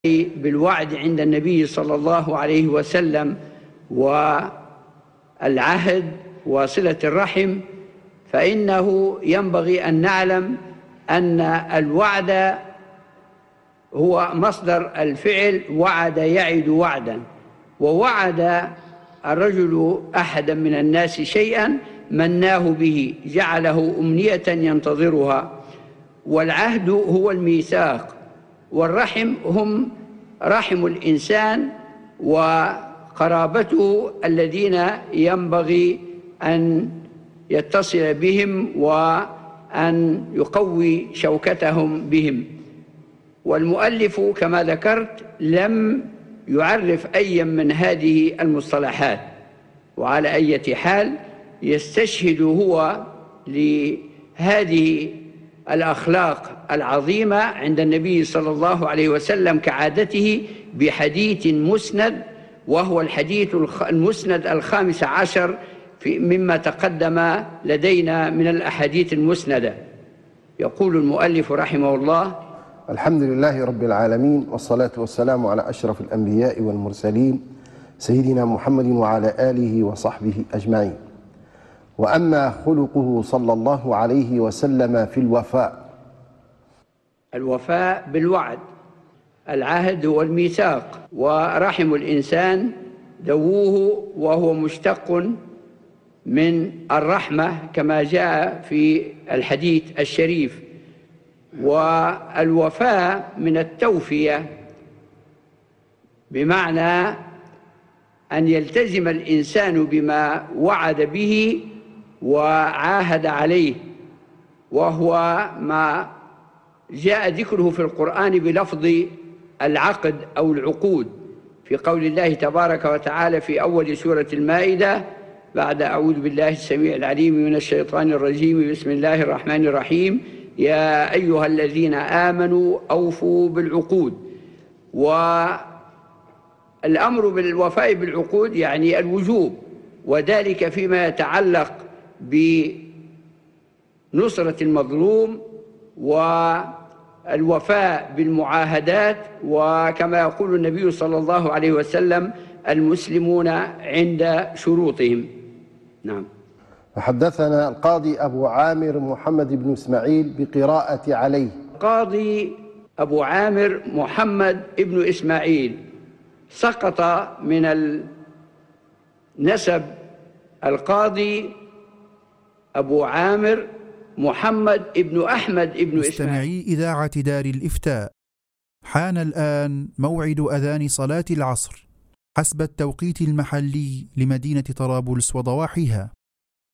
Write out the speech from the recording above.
بالوعد عند النبي صلى الله عليه وسلم والعهد وصلة الرحم، فإنه ينبغي أن نعلم أن الوعد هو مصدر الفعل وعد يعد وعدا، ووعد الرجل أحدا من الناس شيئا مناه به، جعله أمنية ينتظرها. والعهد هو الميثاق، والرحم هم رحم الإنسان وقرابته الذين ينبغي أن يتصل بهم وأن يقوي شوكتهم بهم. والمؤلف كما ذكرت لم يعرف أي من هذه المصطلحات، وعلى أي حال يستشهد هو لهذه الأخلاق العظيمة عند النبي صلى الله عليه وسلم كعادته بحديث مسند، وهو الحديث المسند 15 مما تقدم لدينا من الأحاديث المسندة. يقول المؤلف رحمه الله: الحمد لله رب العالمين، والصلاة والسلام على أشرف الأنبياء والمرسلين سيدنا محمد وعلى آله وصحبه أجمعين. وأما خلقه صلى الله عليه وسلم في الوفاء بالوعد، العهد هو الميثاق، ورحم الإنسان دووه وهو مشتق من الرحمة كما جاء في الحديث الشريف. والوفاء من التوفية، بمعنى أن يلتزم الإنسان بما وعد به وعاهد عليه، وهو ما جاء ذكره في القرآن بلفظ العقد أو العقود، في قول الله تبارك وتعالى في أول سورة المائدة بعد أعوذ بالله السميع العليم من الشيطان الرجيم بسم الله الرحمن الرحيم: يا أيها الذين آمنوا أوفوا بالعقود. والأمر بالوفاء بالعقود يعني الوجوب، وذلك فيما يتعلق بنصرة المظلوم والوفاء بالمعاهدات، وكما يقول النبي صلى الله عليه وسلم: المسلمون عند شروطهم. نعم. فحدثنا القاضي أبو عامر محمد بن إسماعيل بقراءة عليه. القاضي أبو عامر محمد بن إسماعيل سقط من النسب القاضي أبو عامر محمد بن أحمد بن إسماعيل. مستمعي إذاعة دار الإفتاء، حان الآن موعد أذان صلاة العصر حسب التوقيت المحلي لمدينة طرابلس وضواحيها.